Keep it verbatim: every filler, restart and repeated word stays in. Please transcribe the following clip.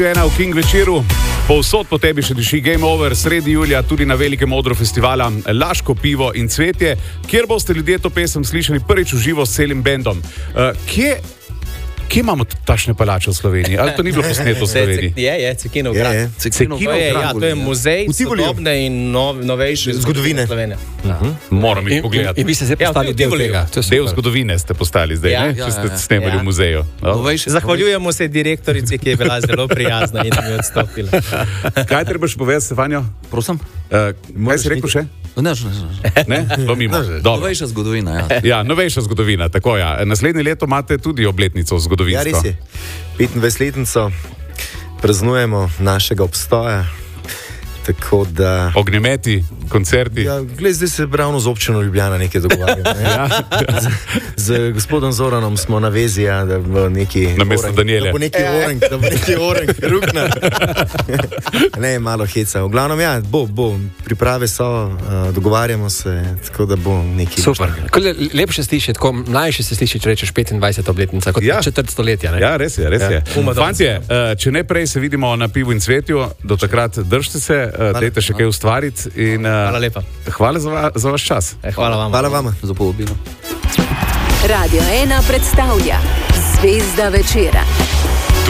Ena v King večeru, povsod po tebi še diši Game Over, sredi julija tudi na velikem odru festivala Laško pivo in cvetje, kjer boste ljudje to pesem slišali prvič v živo s celim bendom. Uh, kje, kje imamo tašne palače v Sloveniji? Ali to ni bilo posneto v Sloveniji? Je, je, Cekinov grad. Je, je. Cekinov To je, ja, to je muzej sodobne in nov, novejše zgodovine Slovenije. Uh-huh. Moram jih pogledati. In vi ste zdaj postali del tega. Del zgodovine ste postali zdaj, Ja, ne? ja, Če ste ja, ja. snemali Ja. v muzeju. No? Zahvaljujemo se direktorici, ki je bila zelo prijazna in mi je odstopila. Kaj treba še povedati, Stefanjo? Prosim? Uh, kaj si rekel še? Ne, ne, ne. Ne? To mimo. Dobro. Novejša zgodovina, ja. Ja, novejša zgodovina, tako ja. Naslednje leto imate tudi obletnico zgodovinsko. Ja, res je. petindvajsetletnico praznujemo našega obstoja. Tako da... Ognjemeti, koncerti. Ja, gled, zdaj se ravno z občino Ljubljana nekaj dogovarjamo. Ne? Ja. z, z gospodom Zoranom smo na vezi, ja, da bo neki Namesto Daniele. Da bo neki orenk, da bo neki orenk, rukna. Ne, malo heca. V glavnem, ja, bo, bo. Priprave so, uh, dogovarjamo se, tako da bo neki... Super. Lepše sliši, tako mlajše se sliši, če rečeš petindvajseta obletnica, kot Ja. četrt stoletja. Ne? Ja, res je, res je. Ja. Fantje, uh, če ne prej se vidimo na pivu in cvetju, do takrat držite se, uh, dajte še kaj ustvariti. In, uh, Hvala lepa. Hvala za, va, za vaš čas. E, hvala vam. Hvala vama. Za povabilo. Radio ena predstavlja Zvezda večera.